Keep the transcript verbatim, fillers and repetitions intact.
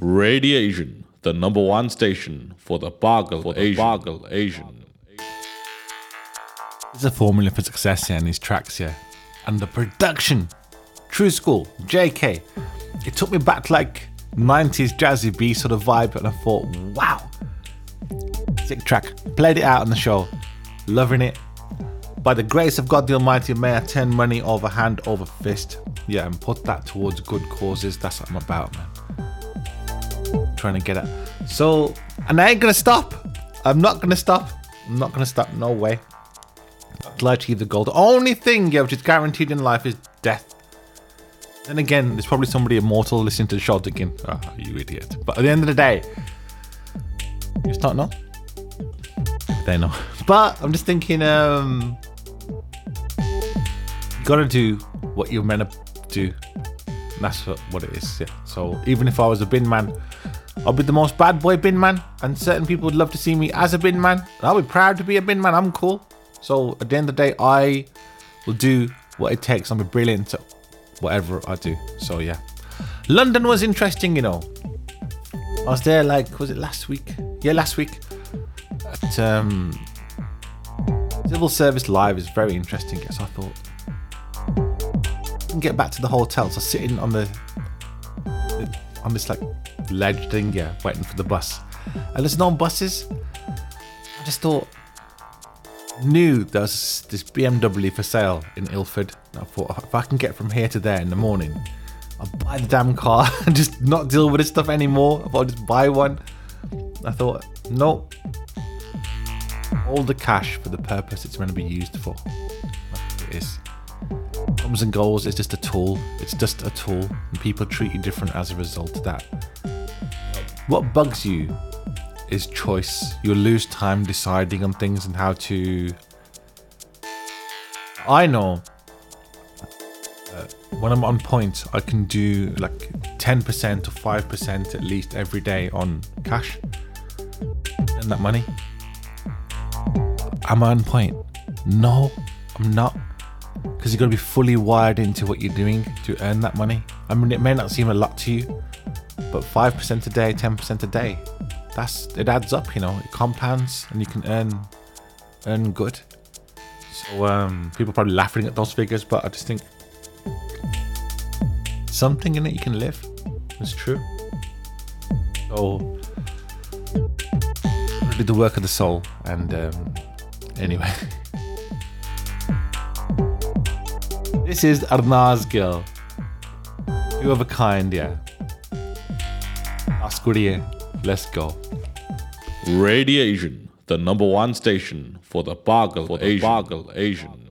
Radiation, the number one station for the Bargle for Asian. Bargle Asian. There's a formula for success here in these tracks here. And the production, True School, J K. It took me back to like nineties jazzy B sort of vibe, and I thought, wow, sick track. Played it out on the show, loving it. By the grace of God the Almighty, may I turn money over hand over fist. Yeah, and put that towards good causes. That's what I'm about, man. Trying to get it. So, and I ain't gonna stop. I'm not gonna stop. I'm not gonna stop. No way. I'd like to achieve the goal. The only thing, yeah, which is guaranteed in life is death. Then again, there's probably somebody immortal listening to the show thinking, oh, you idiot. But at the end of the day, you just don't know. They know. But I'm just thinking, um, you gotta do what you're meant to do. And that's what, what it is. Yeah. So even if I was a bin man, I'll be the most bad boy bin man. And certain people would love to see me as a bin man. I'll be proud to be a bin man. I'm cool. So at the end of the day, I will do what it takes. I'm a brilliant at whatever I do. So yeah. London was interesting, you know. I was there like, was it last week? Yeah, last week. At um, Civil Service Live is very interesting. So I thought, I can get back to the hotel. So sitting on the, the on this like ledge thing, yeah, waiting for the bus. And there's no buses. I just thought, knew there was this B M W for sale in Ilford. And I thought, if I can get from here to there in the morning, I'll buy the damn car and just not deal with this stuff anymore. If I'll just buy one. I thought, nope. All the cash for the purpose it's meant to be used for. That's what it is. Comes and goes, it's just a tool. It's just a tool. And people treat you different as a result of that. What bugs you is choice. You'll lose time deciding on things and how to... I know uh, when I'm on point, I can do like ten percent or five percent at least every day on cash and that money. Am I on point? No, I'm not. Because you've got to be fully wired into what you're doing to earn that money. I mean, it may not seem a lot to you, but five percent a day, ten percent a day, that's it adds up, you know. It compounds and you can earn earn good. So um, people are probably laughing at those figures, but I just think something in it you can live. It's true. So do the work of the soul. And um, anyway, this is Arnaz Gill. Two of a kind, yeah. Askurie, let's go. Radiation, the number one station for the Bargle for Asian. Bargle Asian.